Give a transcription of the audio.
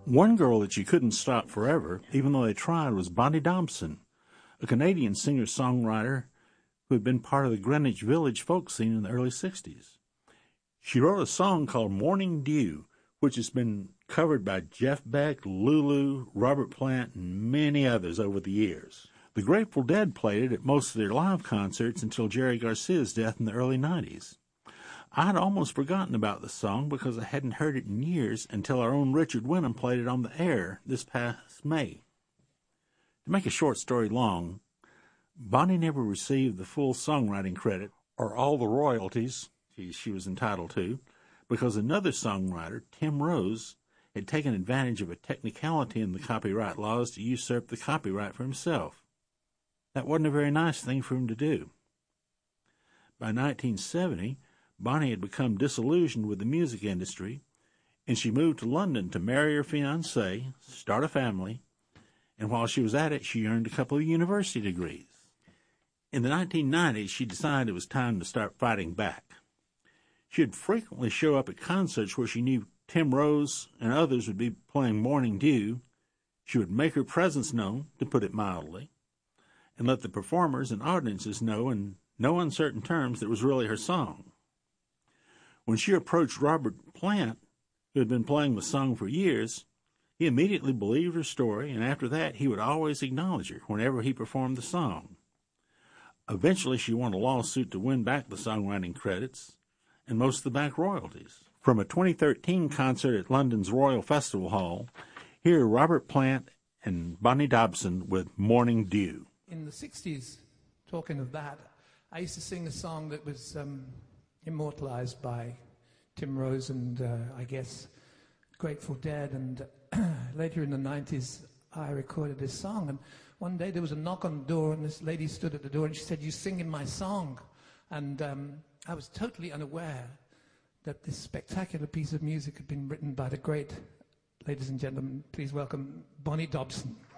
One girl that you couldn't stop forever, even though they tried, was Bonnie Dobson, a Canadian singer-songwriter who had been part of the Greenwich Village folk scene in the early 60s. She wrote a song called Morning Dew, which has been covered by Jeff Beck, Lulu, Robert Plant, and many others over the years. The Grateful Dead played it at most of their live concerts until Jerry Garcia's death in the early 90s. I'd almost forgotten about the song because I hadn't heard it in years until our own Richard Wenham played it on the air this past May. To make a short story long, Bonnie never received the full songwriting credit or all the royalties she was entitled to because another songwriter, Tim Rose, had taken advantage of a technicality in the copyright laws to usurp the copyright for himself. That wasn't a very nice thing for him to do. By 1970, Bonnie had become disillusioned with the music industry, and she moved to London to marry her fiancé, start a family, and while she was at it, she earned a couple of university degrees. In the 1990s, she decided it was time to start fighting back. She would frequently show up at concerts where she knew Tim Rose and others would be playing Morning Dew. She would make her presence known, to put it mildly, and let the performers and audiences know in no uncertain terms that it was really her song. When she approached Robert Plant, who had been playing the song for years, he immediately believed her story, and after that he would always acknowledge her whenever he performed the song. Eventually she won a lawsuit to win back the songwriting credits and most of the back royalties. From a 2013 concert at London's Royal Festival Hall, here are Robert Plant and Bonnie Dobson with Morning Dew. In the 60s, talking of that, I used to sing a song that was immortalized by Tim Rose and, I guess, Grateful Dead. And later in the 90s, I recorded this song. And one day there was a knock on the door, and this lady stood at the door, and she said, "You singing my song?" And I was totally unaware that this spectacular piece of music had been written by the great, ladies and gentlemen, please welcome Bonnie Dobson.